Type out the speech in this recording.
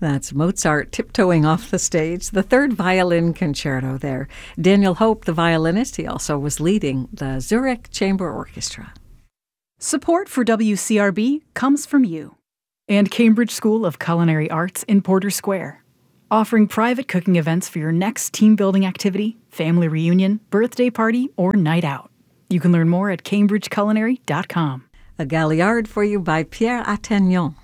That's Mozart tiptoeing off the stage, the third violin concerto there. Daniel Hope, the violinist, he also was leading the Zurich Chamber Orchestra. Support for WCRB comes from you and Cambridge School of Culinary Arts in Porter Square, offering private cooking events for your next team-building activity, family reunion, birthday party, or night out. You can learn more at cambridgeculinary.com. A Galliard for you by Pierre Attignon.